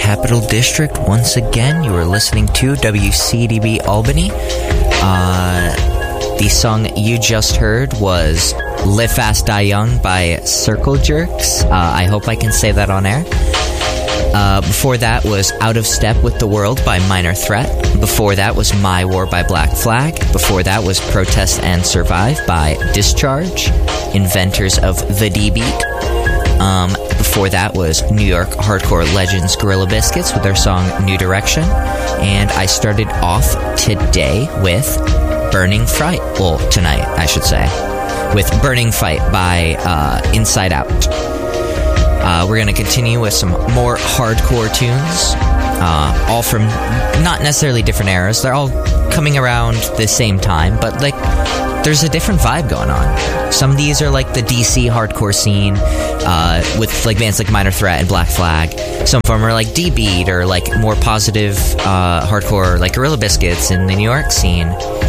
Capital District once again. You are listening to WCDB Albany. The song you just heard was Live Fast, Die Young by Circle Jerks. I hope I can say that on air. Before that was Out of Step with the World by Minor Threat. Before that was My War by Black Flag. Before that was Protest and Survive by Discharge, inventors of the D-Beat. Before that was New York hardcore legends Gorilla Biscuits with their song New Direction. And I started off today with Burning Fright. Well, tonight, I should say. With Burning Fight by Inside Out. We're going to continue with some more hardcore tunes, all from not necessarily different eras. They're all coming around the same time, but like there's a different vibe going on. Some of these are like the DC hardcore scene, with like bands like Minor Threat and Black Flag. Some of them are like D-Beat or like more positive hardcore like Gorilla Biscuits in the New York scene.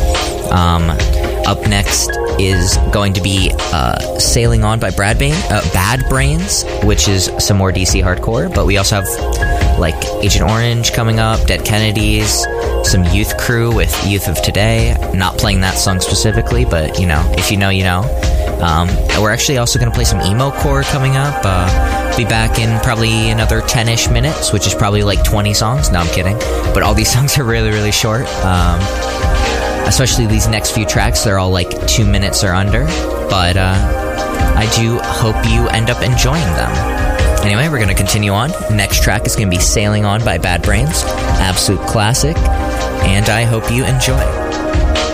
Up next is going to be Sailing On by Bad Brains, which is some more DC hardcore, but we also have like Agent Orange coming up, Dead Kennedys, some Youth Crew with Youth of Today. I'm not playing that song specifically, but you know, if you know, you know. We're actually also going to play some emo core coming up. Be back in probably another 10-ish minutes, which is probably like 20 songs. No, I'm kidding. But all these songs are really, really short. Especially these next few tracks, they're all like 2 minutes or under. But I do hope you end up enjoying them. Anyway, we're going to continue on. Next track is going to be Sailing On by Bad Brains. Absolute classic. And I hope you enjoy.